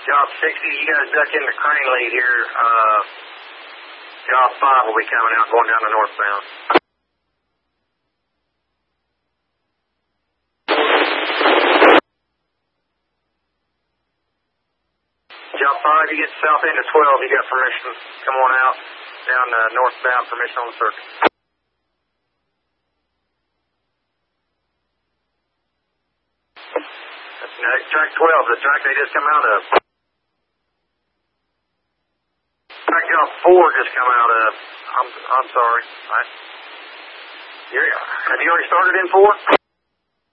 Job 60, you guys duck in the crane lead here. Job 5 will be coming out going down the northbound. Job 5, you get south end of 12, you got permission. Come on out down northbound, permission on the circuit. That's track 12, the track they just come out of. Track job 4 just come out of. I'm sorry. Have you already started in 4?